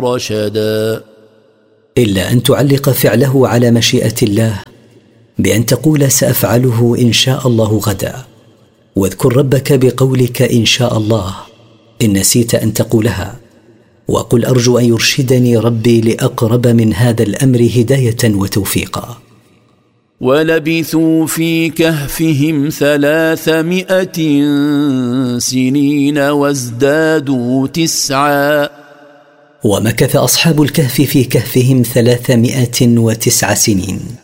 رشدا. إلا أن تعلق فعله على مشيئة الله بأن تقول سأفعله إن شاء الله غدا، واذكر ربك بقولك إن شاء الله إن نسيت أن تقولها، وقل أرجو أن يرشدني ربي لأقرب من هذا الأمر هداية وتوفيقا. ولبثوا في كهفهم 300 سنين وازدادوا 9. ومكث أصحاب الكهف في كهفهم 309 سنين.